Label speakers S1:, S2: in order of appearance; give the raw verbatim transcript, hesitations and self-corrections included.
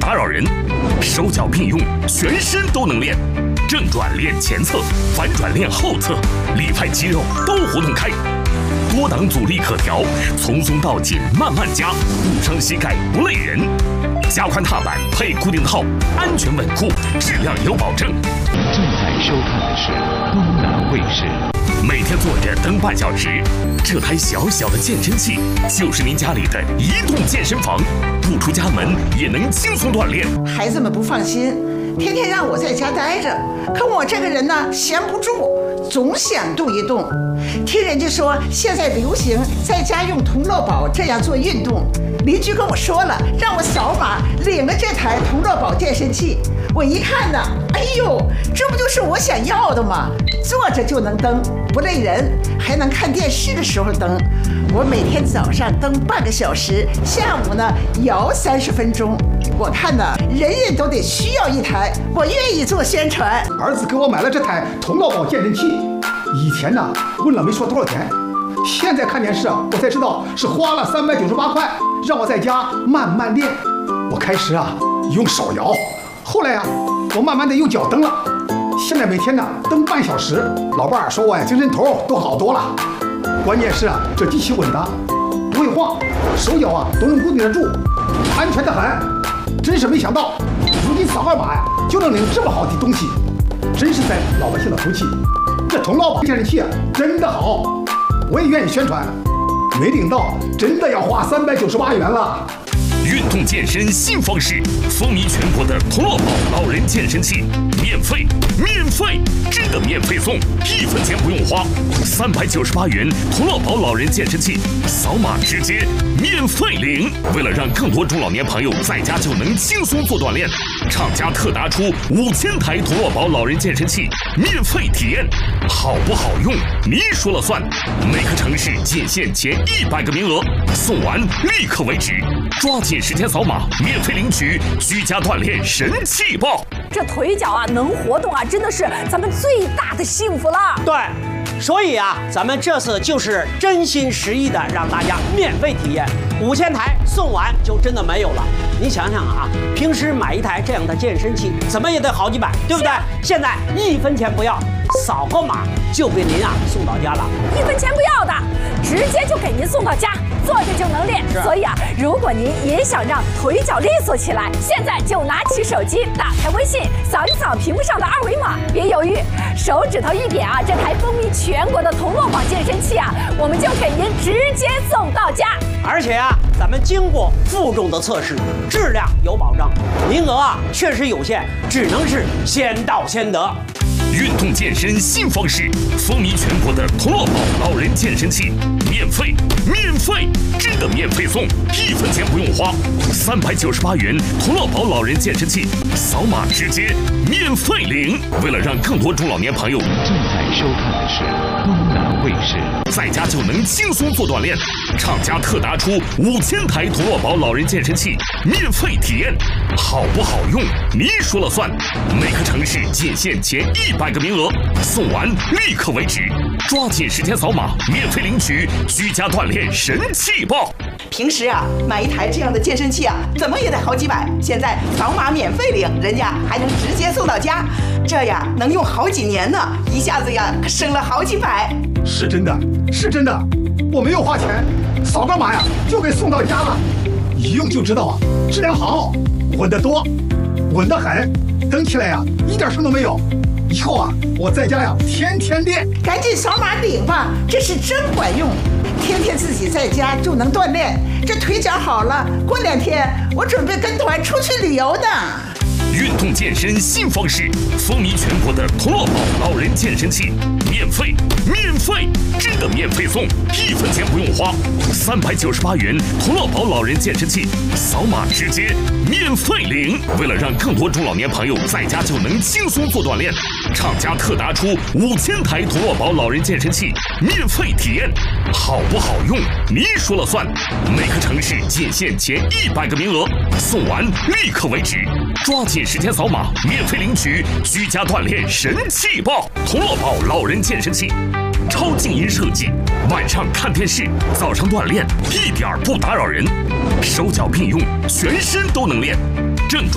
S1: 打扰人，手脚并用，全身都能练。正转练前侧，反转练后侧，里派肌肉都活动开。多档阻力可调，从松到紧慢慢加，不伤膝盖不累人。加宽踏板配固定套，安全稳固，质量有保证。
S2: 正在收看的是东南卫视。
S1: 每天坐着蹬半小时，这台小小的健身器就是您家里的移动健身房，不出家门也能轻松锻炼。
S3: 孩子们不放心，天天让我在家待着，可我这个人呢，闲不住，总想动一动。听人家说现在流行在家用同乐宝这样做运动，邻居跟我说了，让我扫码领了这台同乐宝健身器。我一看呢，哎呦，这不就是我想要的吗？坐着就能蹬，不累人，还能看电视的时候蹬。我每天早上蹬半个小时，下午呢摇三十分钟。我看呢，人人都得需要一台，我愿意做宣传。
S4: 儿子给我买了这台同乐宝健身器，以前呢问了没说多少钱，现在看电视啊，我才知道是花了三百九十八块，让我在家慢慢练。我开始啊用手摇，后来啊我慢慢的用脚蹬了，现在每天呢蹬半小时。老伴儿说我呀精神头都好多了。关键是啊这机器稳当，不会晃，手脚啊都能固定得住，安全的很。真是没想到，如今扫二码呀就能领这么好的东西，真是在老百姓的福气。这同乐宝健身器啊真的好，我也愿意宣传。没领到真的要花三百九十八元了。
S1: 运动健身新方式，风靡全国的同乐宝老人健身器，免费，免费，真的免费送，一分钱不用花，三百九十八元同乐宝老人健身器，扫码直接免费领。为了让更多中老年朋友在家就能轻松做锻炼，厂家特拿出五千台同乐宝老人健身器免费体验，好不好用您说了算。每个城市仅限前一百个名额，送完立刻为止，抓紧时间扫码免费领取，居家锻炼神器报。
S5: 这腿脚啊能活动啊，真的是咱们最大的幸福了。
S6: 对，所以啊，咱们这次就是真心实意的让大家免费体验，五千台送完就真的没有了。你想想啊，平时买一台这样的健身器，怎么也得好几百，对不对？现在一分钱不要，扫个码就给您啊送到家了，
S5: 一分钱不要的，直接就给您送到家，坐着就能练。所以啊，如果您也想让腿脚利索起来，现在就拿起手机，打开微信，扫一扫屏幕上的二维码，别犹豫，手指头一点啊，这台风靡全国的同乐宝健身器啊，我们就给您直接送到家。
S6: 而且啊，咱们经过负重的测试，质量有保障，名额啊确实有限，只能是先到先得。
S1: 运动健身新方式，风靡全国的同乐宝老人健身器，免费，免费，真的免费送，一分钱不用花，三百九十八元同乐宝老人健身器，扫码直接免费领。为了让更多中老年朋友
S2: 正在收看的是东南卫视，
S1: 在家就能轻松做锻炼，厂家特拿出五千台同乐宝老人健身器免费体验，好不好用您说了算。每个城市仅限前一百个名额，送完立刻为止，抓紧时间扫码免费领取，居家锻炼神器报。
S7: 平时啊买一台这样的健身器啊怎么也得好几百，现在扫码免费领，人家还能直接送到家，这呀能用好几年呢，一下子呀可省了好几百。
S4: 是真的，是真的，我没有花钱，扫个码呀就给送到家了，一用就知道啊，质量好，稳得多，稳得很，蹬起来呀一点声都没有。以后啊我在家呀天天练。
S3: 赶紧扫码领吧，这是真管用，天天自己在家就能锻炼，这腿脚好了，过两天我准备跟团出去旅游的。
S1: 运动健身新方式，风靡全国的同乐宝老人健身器，免费，免费，真的免费送，一分钱不用花，三百九十八元同乐宝老人健身器，扫码直接免费领。为了让更多中老年朋友在家就能轻松做锻炼，厂家特拿出五千台同乐宝老人健身器免费体验，好不好用您说了算。每个城市仅限前一百个名额，送完立刻为止，抓紧时间扫码免费领取，居家锻炼神器报。同乐宝老人健身器，超静音设计，晚上看电视，早上锻炼，一点不打扰人，手脚并用，全身都能练。